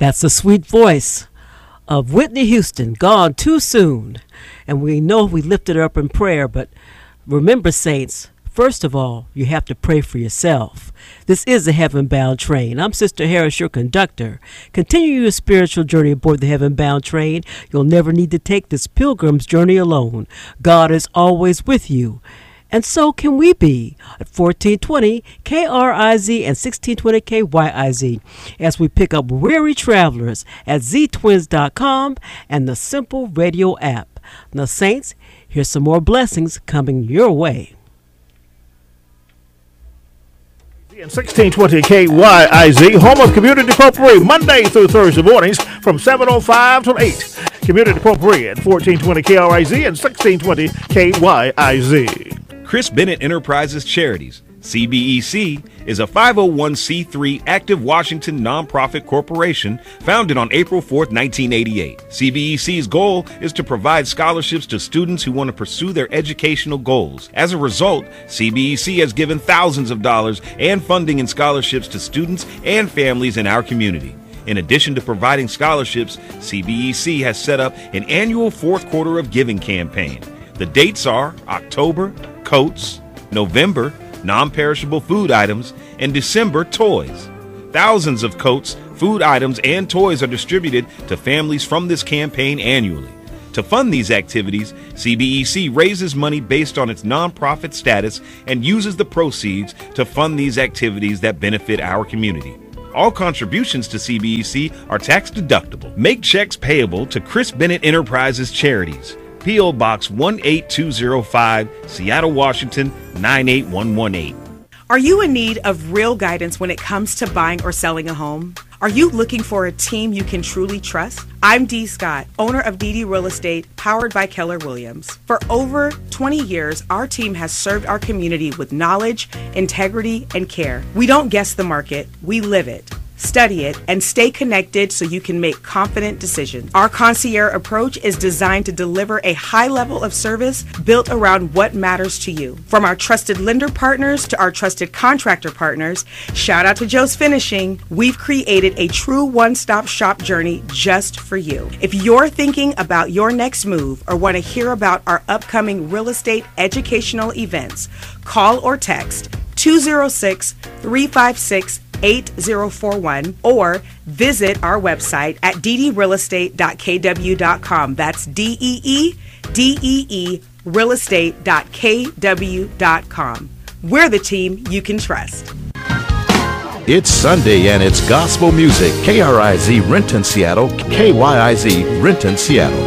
That's the sweet voice of Whitney Houston, gone too soon. And we know we lifted her up in prayer, but remember, saints, first of all, you have to pray for yourself. This is a heaven-bound train. I'm Sister Harris, your conductor. Continue your spiritual journey aboard the heaven-bound train. You'll never need to take this pilgrim's journey alone. God is always with you. And so can we be at 1420 KRIZ and 1620 KYIZ as we pick up weary travelers at ztwins.com and the Simple Radio app. Now, saints, here's some more blessings coming your way. And 1620 KYIZ, home of Community Potpourri, Monday through Thursday mornings from 7:05 to 8. Community Potpourri at 1420 KRIZ and 1620 KYIZ. Chris Bennett Enterprises Charities, CBEC, is a 501c3 active Washington nonprofit corporation founded on April 4, 1988. CBEC's goal is to provide scholarships to students who want to pursue their educational goals. As a result, CBEC has given thousands of dollars and funding and scholarships to students and families in our community. In addition to providing scholarships, CBEC has set up an annual fourth quarter of giving campaign. The dates are October, coats, November, non-perishable food items, and December, toys. Thousands of coats, food items, and toys are distributed to families from this campaign annually. To fund these activities, CBEC raises money based on its nonprofit status and uses the proceeds to fund these activities that benefit our community. All contributions to CBEC are tax deductible. Make checks payable to Chris Bennett Enterprises Charities. P.O. Box 18205, Seattle, Washington, 98118. Are you in need of real guidance when it comes to buying or selling a home? Are you looking for a team you can truly trust? I'm Dee Scott, owner of DD Real Estate, powered by Keller Williams. For over 20 years, our team has served our community with knowledge, integrity, and care. We don't guess the market, we live it. Study it, and stay connected so you can make confident decisions. Our concierge approach is designed to deliver a high level of service built around what matters to you. From our trusted lender partners to our trusted contractor partners, shout out to Joe's Finishing, we've created a true one-stop shop journey just for you. If you're thinking about your next move or want to hear about our upcoming real estate educational events, call or text 206-356-8041 or visit our website at ddrealestate.kw.com. That's DEE realestate.kw.com. We're the team you can trust. It's Sunday and it's gospel music. KRIZ Renton, Seattle. KYIZ Renton, Seattle.